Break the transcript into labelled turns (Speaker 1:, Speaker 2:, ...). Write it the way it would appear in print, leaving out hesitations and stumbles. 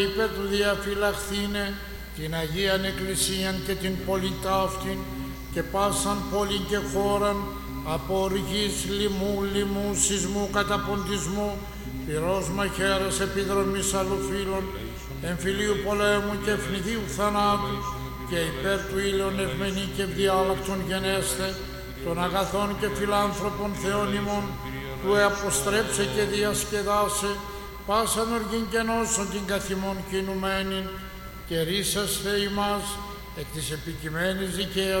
Speaker 1: υπέρ του διαφυλαχθήνε την Αγίαν Εκκλησίαν και την πολιτάφτην και πάσαν πόλην και χώραν από οργής, λοιμού, σεισμού, καταποντισμού, πυρός μαχαίρας, επιδρομής αλλοφύλων, εμφυλίου πολέμου και ευνηδίου θανάτου, και υπέρ του ήλιον ευμενή και ευδιάλακτον γενέστε, των αγαθών και φιλάνθρωπων Θεών ημών, που αποστρέψε και διασκεδάσε, πάσαν οργήν και νόσον την καθημών κινουμένην, και ρίσαστε ημάς εκ της επικειμένης δικαίας